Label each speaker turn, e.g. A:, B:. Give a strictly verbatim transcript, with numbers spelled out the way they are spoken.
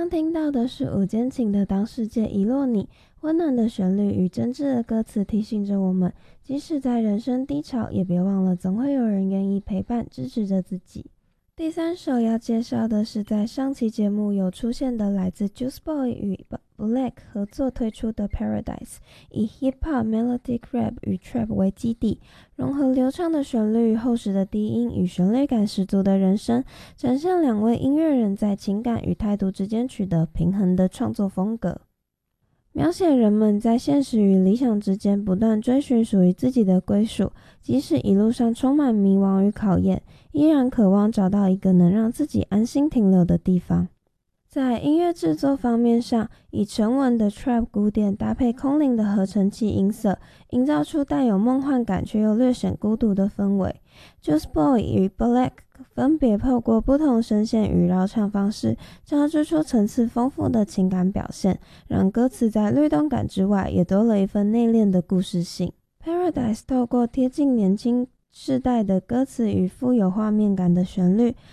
A: 刚听到的是五间情的《当世界遗落你》，温暖的旋律与真挚的歌词提醒着我们，即使在人生低潮，也别忘了总会有人愿意陪伴支持着自己。第三首要介绍的是在上期节目有出现的来自 Juice boy 与 Black 合作推出的 Paradise， 以 Hip Hop Melodic Rap 与 Trap 为基底，融合流畅的旋律、厚实的低音与旋律感十足的人声，展现两位音乐人在情感与态度之间取得平衡的创作风格，描写人们在现实与理想之间不断追寻属于自己的归属，即使一路上充满迷惘与考验，依然渴望找到一个能让自己安心停留的地方。在音乐制作方面上，以沉稳的 Trap 鼓点搭配空灵的合成器音色，营造出带有梦幻感却又略显孤独的氛围。Juice boy 与 Black 分别透过不同声线与绕唱方式，交织出层次丰富的情感表现，让歌词在律动感之外，也多了一份内敛的故事性。Paradise 透过贴近年轻世代的歌词与富有画面感的旋律，